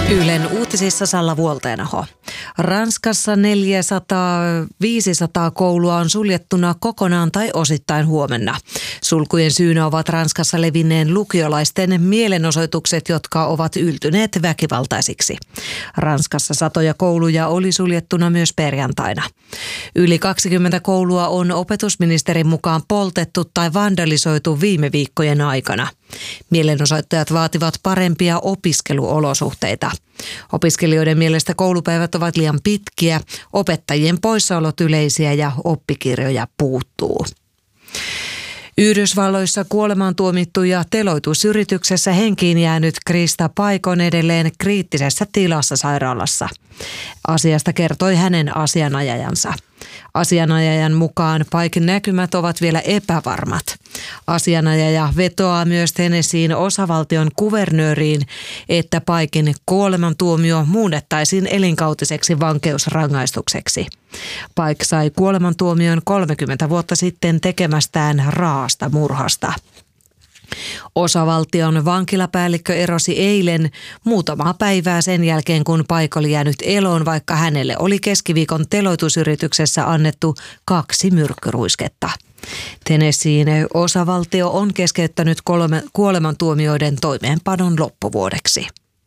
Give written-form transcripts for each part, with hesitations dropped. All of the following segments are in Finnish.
Ylen uutisissa Salla Vuolteenaho. Ranskassa 400-500 koulua on suljettuna kokonaan tai osittain huomenna. Sulkujen syynä ovat Ranskassa levinneen lukiolaisten mielenosoitukset, jotka ovat yltyneet väkivaltaisiksi. Ranskassa satoja kouluja oli suljettuna myös perjantaina. Yli 20 koulua on opetusministerin mukaan poltettu tai vandalisoitu viime viikkojen aikana. Mielenosoittajat vaativat parempia opiskeluolosuhteita. Opiskelijoiden mielestä koulupäivät ovat liian pitkiä, opettajien poissaolot yleisiä ja oppikirjoja puuttuu. Yhdysvalloissa kuolemaan tuomittu ja teloitusyrityksessä henkiin jäänyt Krista Pike on edelleen kriittisessä tilassa sairaalassa. Asiasta kertoi hänen asianajajansa. Asianajajan mukaan Piken näkymät ovat vielä epävarmat. Asianajaja vetoaa myös Tennesseein osavaltion kuvernööriin, että Piken kuolemantuomio muunnettaisiin elinkautiseksi vankeusrangaistukseksi. Pike sai kuolemantuomion 30 vuotta sitten tekemästään raasta murhasta. Osavaltion vankilapäällikkö erosi eilen muutamaa päivää sen jälkeen, kun Pike oli jäänyt eloon, vaikka hänelle oli keskiviikon teloitusyrityksessä annettu 2 myrkkyruisketta. Tennesseein osavaltio on keskeyttänyt kuolemantuomioiden toimeenpanon loppuvuodeksi.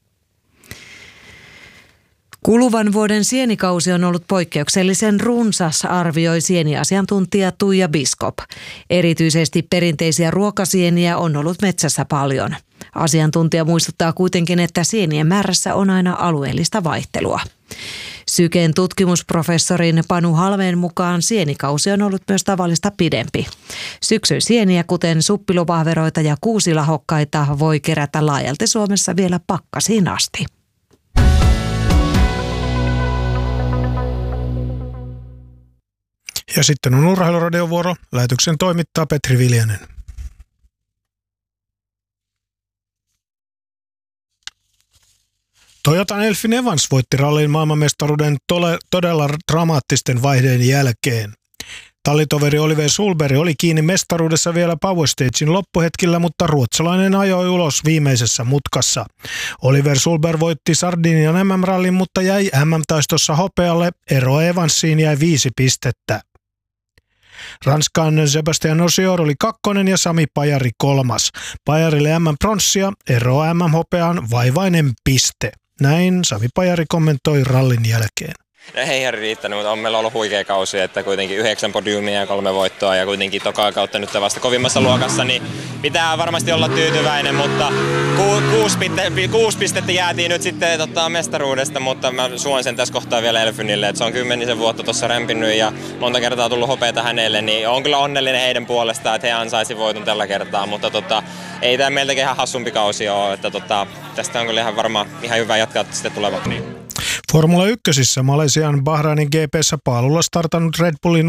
Kuluvan vuoden sienikausi on ollut poikkeuksellisen runsas, arvioi sieniasiantuntija Tuija Biskop. Erityisesti perinteisiä ruokasieniä on ollut metsässä paljon. Asiantuntija muistuttaa kuitenkin, että sienien määrässä on aina alueellista vaihtelua. Syken tutkimusprofessorin Panu Halmeen mukaan sienikausi on ollut myös tavallista pidempi. Syksyn sieniä, kuten suppiluvahveroita ja kuusilahokkaita, voi kerätä laajalti Suomessa vielä pakkasiin asti. Ja sitten on urheiluradiovuoro. Lähetyksen toimittaa Petri Viljanen. Toyotan Elfyn Evans voitti rallin maailmanmestaruuden todella dramaattisten vaiheiden jälkeen. Tallitoveri Oliver Sulberg oli kiinni mestaruudessa vielä Power Stagein loppuhetkillä, mutta ruotsalainen ajoi ulos viimeisessä mutkassa. Oliver Sulberg voitti Sardinian MM-rallin, mutta jäi MM-taistossa hopealle. Ero Evansiin jäi 5 pistettä. Ranskan Sébastien Ogier oli 2. ja Sami Pajari 3. Pajarille MM-pronssia, ero MM-hopeaan vaivainen piste. Näin Sami Pajari kommentoi rallin jälkeen. Ei ihan riittänyt, mutta on meillä ollut huikea kausi, että kuitenkin 9 podiumia ja 3 voittoa ja kuitenkin tokaa kautta nyt vasta kovimmassa luokassa, niin pitää varmasti olla tyytyväinen, mutta 6 pistettä jäätiin nyt sitten mestaruudesta, mutta mä suon sen tässä kohtaa vielä Elfynille, että se on 10 vuotta tuossa rämpinyt ja monta kertaa tullut hopeata hänelle, niin on kyllä onnellinen heidän puolestaan, että he ansaisi voiton tällä kertaa, mutta ei tämä meiltäkin ihan hassumpi kausi ole, että tästä on kyllä ihan varmaan ihan hyvä jatkaa sitten tulevaksi. Formula 1:ssä Malesian Bahrainin GP:ssä paalulla startannut Red Bullin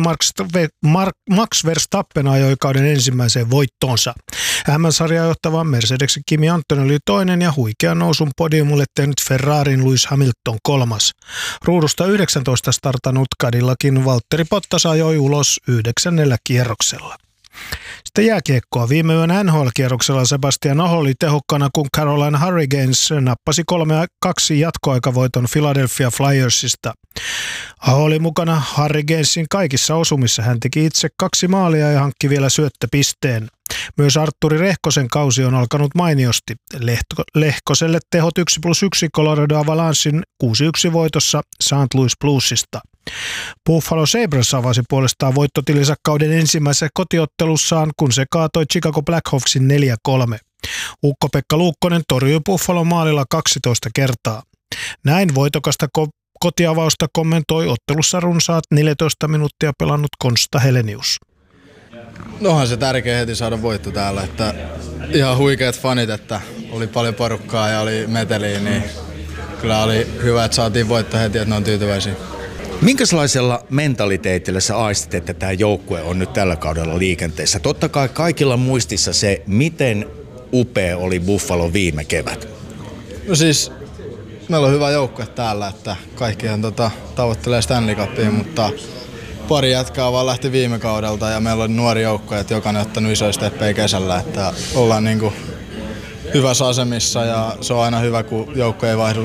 Max Verstappen ajoi kauden ensimmäiseen voittoonsa. M-sarjaa johtava Mercedeksen Kimi Antonelli oli 2. ja huikean nousun podiumulle tehnyt Ferrarin Lewis Hamilton 3. Ruudusta 19 startannut Cadillacin Valtteri Bottas ajoi ulos 9. kierroksella. Sitten jääkiekkoa. Viime yön NHL-kierroksella Sebastian Aho oli tehokkana, kun Carolina Hurricanes nappasi 3-2 jatkoaikavoiton Philadelphia Flyersista. Aho oli mukana Hurricanesin kaikissa osumissa. Hän teki itse 2 maalia ja hankki vielä syöttöpisteen. Myös Artturi Rehkosen kausi on alkanut mainiosti. Lehkoselle tehot 1+1 Colorado Avalanchein 6-1 voitossa St. Louis Bluesista. Buffalo Sabres avasi puolestaan voittotilinsä kauden ensimmäisessä kotiottelussaan, kun se kaatoi Chicago Blackhawksin 4-3. Ukko-Pekka Luukkonen torjui Buffalo maalilla 12 kertaa. Näin voitokasta kotiavausta kommentoi ottelussa runsaat 14 minuuttia pelannut Konsta Helenius. Onhan se tärkeä heti saada voitto täällä, että ihan huikeat fanit, että oli paljon porukkaa ja oli meteliä, niin kyllä oli hyvä, että saatiin voitto heti, että ne on tyytyväisiä. Minkälaisella mentaliteetillä sä aistit, että tämä joukkue on nyt tällä kaudella liikenteessä? Totta kai kaikilla muistissa se, miten upea oli Buffalo viime kevät. No siis, meillä on hyvä joukkue täällä, että kaikkihan tavoittelee Stanley Cupia, mutta pari jätkää vaan lähti viime kaudelta ja meillä on nuori joukko, että jokainen on ottanut isoja steppejä kesällä, että ollaan hyvässä asemissa ja se on aina hyvä, kun joukko ei vaihdu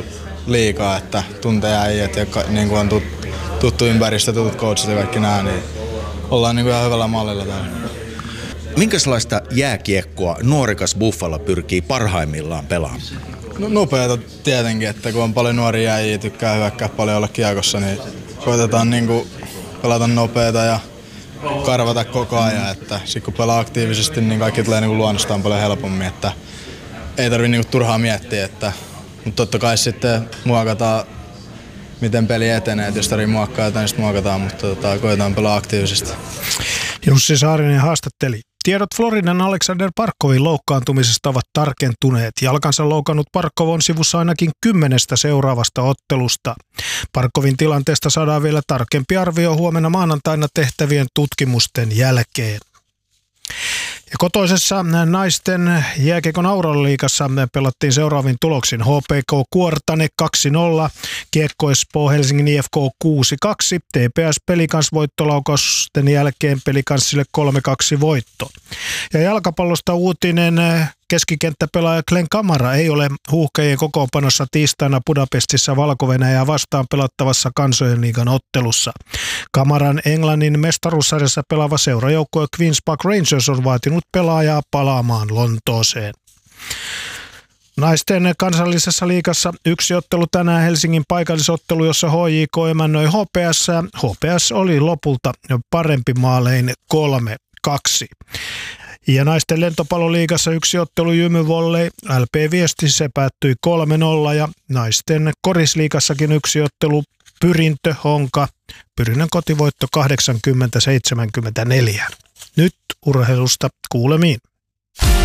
liikaa, että tuntee äijät ja niin kuin on tuttu ympäristö, tutut coachit ja kaikki nämä, niin ollaan niin kuin ihan hyvällä mallilla täällä. Minkälaista jääkiekkoa nuorikas Buffalo pyrkii parhaimmillaan pelaamaan? No, nopeata tietenkin, että kun on paljon nuoria äijiä, tykkää hyökkää paljon olla kiekossa, niin koitetaan niin kuin pelata nopeata ja karvata koko ajan, että sit kun pelaa aktiivisesti, niin kaikki tulee niin kuin luonnostaan paljon helpommin, että ei tarvitse niin kuin turhaa miettiä, mutta totta kai sitten muokataan, miten peli etenee, että jos tarvitsee muokkaa jotain, niin sitten muokataan, mutta koetaan pelaa aktiivisesti. Jussi Saarinen haastatteli. Tiedot Floridan Alexander Barkovin loukkaantumisesta ovat tarkentuneet. Jalkansa loukannut Barkov on sivussa ainakin 10 seuraavasta ottelusta. Barkovin tilanteesta saadaan vielä tarkempi arvio huomenna maanantaina tehtävien tutkimusten jälkeen. Ja kotoisessa naisten jääkiekon Aurora-liigassa pelattiin seuraavin tuloksin. HPK Kuortane 2-0, Kiekko Espoo Helsingin IFK 6-2, TPS Pelikans voittolaukausten jälkeen Pelikanssille 3-2 voitto. Ja jalkapallosta uutinen: keskikenttäpelaaja Glenn Kamara ei ole Huuhkajien kokoonpanossa tiistaina Budapestissa Valko-Venäjää vastaan pelattavassa Kansojen liigan ottelussa. Kamaran Englannin mestaruussarjassa pelaava seurajoukkue Queen's Park Rangers on vaatinut pelaajaa palaamaan Lontooseen. Naisten kansallisessa liigassa yksi ottelu tänään, Helsingin paikallisottelu, jossa HJK emännöi HPS. HPS oli lopulta parempi maalein 3-2. Ja naisten lentopalloliigassa yksi ottelu Jymy-Volley, LP Viesti, se päättyi 3-0. Ja naisten korisliigassakin yksi ottelu Pyrintö Honka, Pyrinnön kotivoitto 80-74. Nyt urheilusta kuulemiin.